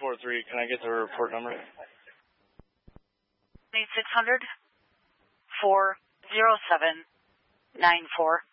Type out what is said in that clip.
243. Can I get the report number? 2600 407 94.